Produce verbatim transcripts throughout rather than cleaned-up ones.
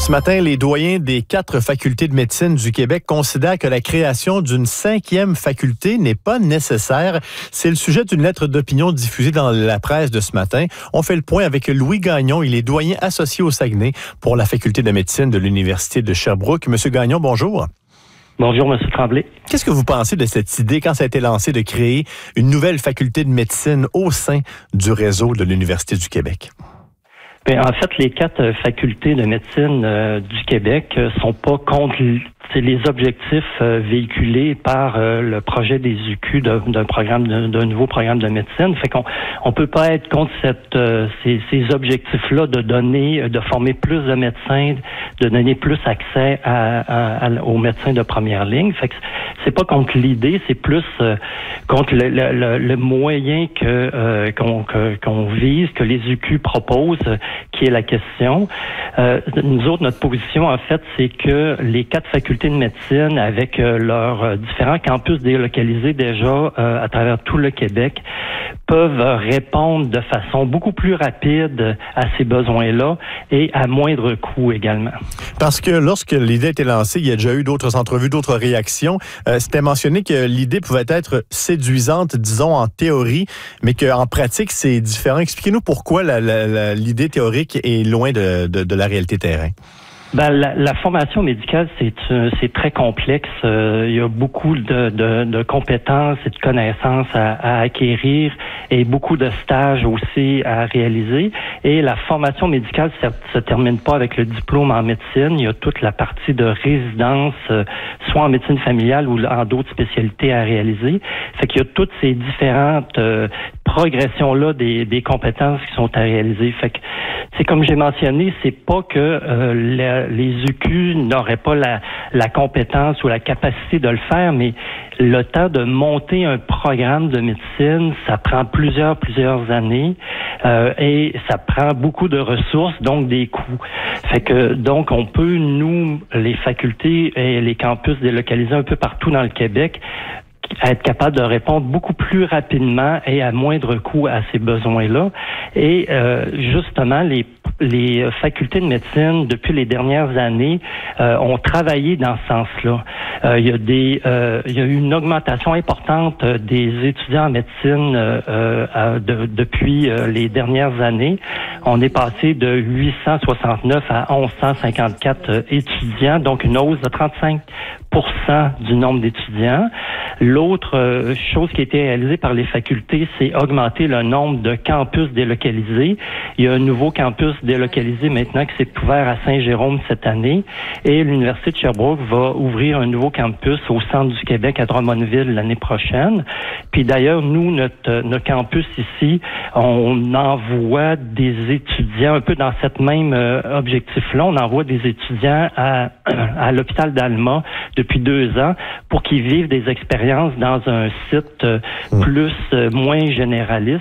Ce matin, les doyens des quatre facultés de médecine du Québec considèrent que la création d'une cinquième faculté n'est pas nécessaire. C'est le sujet d'une lettre d'opinion diffusée dans la presse de ce matin. On fait le point avec Louis Gagnon. Il est doyen associé au Saguenay pour la faculté de médecine de l'Université de Sherbrooke. Monsieur Gagnon, bonjour. Bonjour, M. Tremblay. Qu'est-ce que vous pensez de cette idée quand ça a été lancé de créer une nouvelle faculté de médecine au sein du réseau de l'Université du Québec? Bien, en fait, les quatre facultés de médecine euh, du Québec euh, sont pas contre c'est les objectifs euh, véhiculés par euh, le projet des U Q d'un, d'un programme d'un, d'un nouveau programme de médecine. Fait qu'on on peut pas être contre cette euh, ces, ces objectifs-là de donner, de former plus de médecins, de donner plus accès à, à, à, aux médecins de première ligne. Fait que c'est pas contre l'idée, c'est plus euh, contre le, le, le, le moyen que, euh, qu'on, que, qu'on vise, que les U Q proposent, euh, qui est la question. Euh, nous autres, notre position, en fait, c'est que les quatre facultés de médecine, avec euh, leurs euh, différents campus délocalisés déjà euh, à travers tout le Québec, peuvent répondre de façon beaucoup plus rapide à ces besoins-là et à moindre coût également. Parce que lorsque l'idée a été lancée, il y a déjà eu d'autres entrevues, d'autres réactions. Euh, c'était mentionné que l'idée pouvait être séduisante, disons, en théorie, mais qu'en pratique, c'est différent. Expliquez-nous pourquoi la, la, la, l'idée théorique est loin de, de, de la réalité terrain. Ben, la, la formation médicale, c'est c'est très complexe. Euh, il y a beaucoup de, de, de compétences et de connaissances à, à acquérir et beaucoup de stages aussi à réaliser. Et la formation médicale ne se termine pas avec le diplôme en médecine. Il y a toute la partie de résidence, euh, soit en médecine familiale ou en d'autres spécialités à réaliser. Fait qu'il y a toutes ces différentes euh, progressions-là des, des compétences qui sont à réaliser. Fait que c'est comme j'ai mentionné, c'est pas que euh, la, les U Q n'auraient pas la, la compétence ou la capacité de le faire, mais le temps de monter un programme de médecine, ça prend plusieurs, plusieurs années euh, et ça prend beaucoup de ressources, donc des coûts. Fait que donc on peut, nous, les facultés et les campus délocalisés un peu partout dans le Québec, être capable de répondre beaucoup plus rapidement et à moindre coût à ces besoins-là. Et euh, justement, les les facultés de médecine, depuis les dernières années, euh, ont travaillé dans ce sens-là. Euh, il y a des, euh, il y a eu une augmentation importante des étudiants en médecine euh, euh, de, depuis euh, les dernières années. On est passé de huit cent soixante-neuf à mille cent cinquante-quatre étudiants, donc une hausse de trente-cinq pour cent du nombre d'étudiants. L'autre euh, chose qui a été réalisée par les facultés, c'est augmenter le nombre de campus délocalisés. Il y a un nouveau campus délocalisé maintenant qui s'est ouvert à Saint-Jérôme cette année et l'Université de Sherbrooke va ouvrir un nouveau campus au centre du Québec à Drummondville l'année prochaine. Puis d'ailleurs, nous, notre, notre campus ici, on envoie des étudiants un peu dans cette même euh, objectif-là. On envoie des étudiants à, à l'hôpital d'Alma depuis deux ans pour qu'ils vivent des expériences dans un site euh, plus, euh, moins généraliste.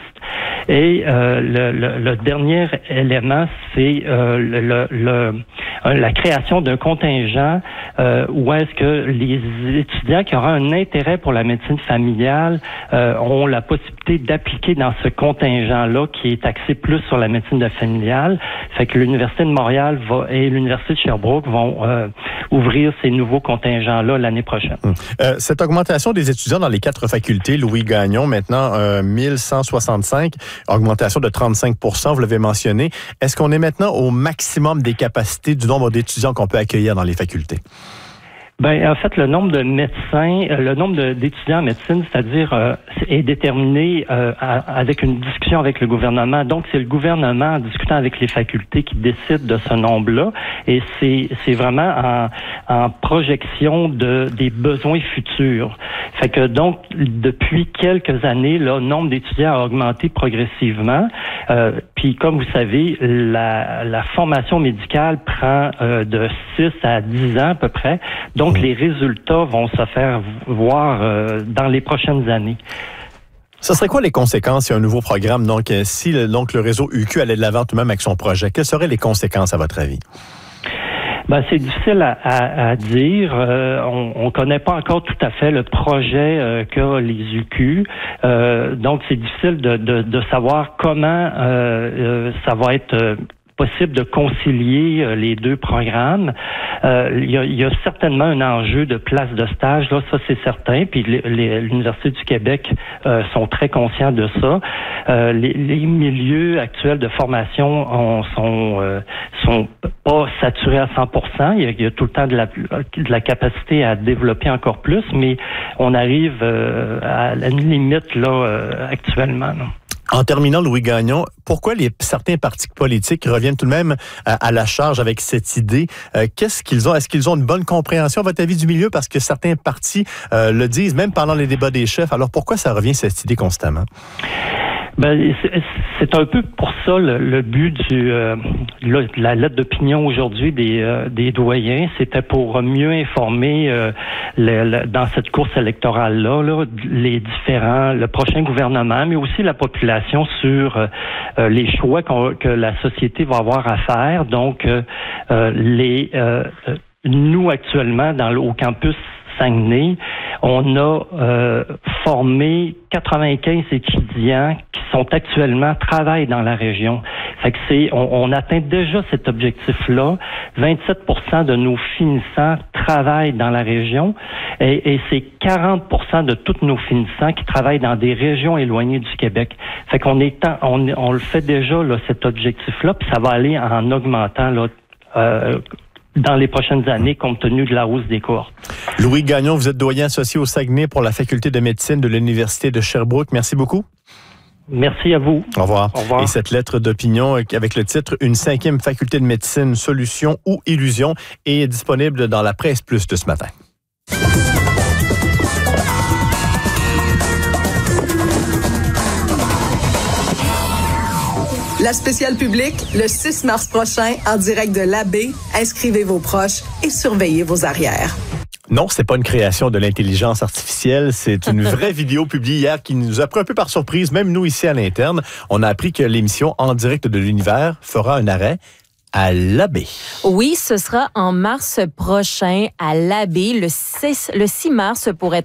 Et euh, le, le, le dernier élément, c'est euh, le, le, le, la création d'un contingent euh, où est-ce que les étudiants qui auront un intérêt pour la médecine familiale euh, ont la possibilité d'appliquer dans ce contingent-là qui est axé plus sur la médecine de familiale. Fait que l'Université de Montréal va, et l'Université de Sherbrooke vont euh, ouvrir ces nouveaux contingents-là l'année prochaine. Euh, cette augmentation des étudiants dans les quatre facultés, Louis Gagnon, maintenant euh, mille cent soixante-cinq, augmentation de trente-cinq pour cent, vous l'avez mentionné. Est-ce qu'on est maintenant au maximum des capacités du nombre d'étudiants qu'on peut accueillir dans les facultés? Ben, en fait, le nombre de médecins, le nombre de, d'étudiants en médecine, c'est-à-dire, euh, est déterminé euh, à, avec une discussion avec le gouvernement. Donc, c'est le gouvernement, en discutant avec les facultés, qui décide de ce nombre-là. Et c'est, c'est vraiment en, en projection de des besoins futurs. Fait que donc, depuis quelques années, là, le nombre d'étudiants a augmenté progressivement. Euh, puis, comme vous savez, la, la formation médicale prend euh, de six à dix ans à peu près. Donc, Donc, les résultats vont se faire voir euh, dans les prochaines années. Ce serait quoi les conséquences si un nouveau programme, donc si le, donc le réseau U Q allait de l'avant tout de même avec son projet, quelles seraient les conséquences à votre avis? Ben, c'est difficile à, à, à dire. Euh, on ne connaît pas encore tout à fait le projet euh, qu'a les U Q. Euh, donc, c'est difficile de, de, de savoir comment euh, euh, ça va être... Euh, possible de concilier euh, les deux programmes. Euh, il, y a, il y a certainement un enjeu de place de stage, là, ça c'est certain, puis les, les, l'Université du Québec euh, sont très conscients de ça. Euh, les, les milieux actuels de formation on, sont, euh, sont pas saturés à cent pour cent. Il y a, il y a tout le temps de la, de la capacité à développer encore plus, mais on arrive euh, à la limite là euh, actuellement. Là. En terminant, Louis Gagnon, pourquoi les, certains partis politiques reviennent tout de même à, à la charge avec cette idée? Euh, qu'est-ce qu'ils ont? Est-ce qu'ils ont une bonne compréhension, à votre avis, du milieu? Parce que certains partis euh, le disent, même pendant les débats des chefs. Alors, pourquoi ça revient, cette idée, constamment? Ben, c'est, c'est un peu pour ça le, le but du euh, la, la lettre d'opinion aujourd'hui des, euh, des doyens. C'était pour mieux informer euh, le, le, dans cette course électorale-là là, les différents, le prochain gouvernement, mais aussi la population sur euh, les choix qu'on, que la société va avoir à faire. Donc, euh, euh, les euh, nous actuellement dans le, au campus Saguenay, on a euh, formé quatre-vingt-quinze étudiants qui sont actuellement travaillent dans la région. Fait que c'est, on, on atteint déjà cet objectif-là. vingt-sept pour cent de nos finissants travaillent dans la région et, et c'est quarante pour cent de tous nos finissants qui travaillent dans des régions éloignées du Québec. Fait qu'on est, on, on le fait déjà là, cet objectif-là, puis ça va aller en augmentant là. Euh, dans les prochaines années, compte tenu de la hausse des cohortes. Louis Gagnon, vous êtes doyen associé au Saguenay pour la faculté de médecine de l'Université de Sherbrooke. Merci beaucoup. Merci à vous. Au revoir. Au revoir. Et cette lettre d'opinion avec le titre « Une cinquième faculté de médecine, solution ou illusion » est disponible dans la Presse Plus de ce matin. La spéciale publique, le six mars prochain, en direct de l'A B. Inscrivez vos proches et surveillez vos arrières. Non, c'est pas une création de l'intelligence artificielle, c'est une vraie vidéo publiée hier qui nous a pris un peu par surprise, même nous ici à l'interne. On a appris que l'émission En direct de l'univers fera un arrêt à l'A B. Oui, ce sera en mars prochain à l'A B, le six, le six mars pour être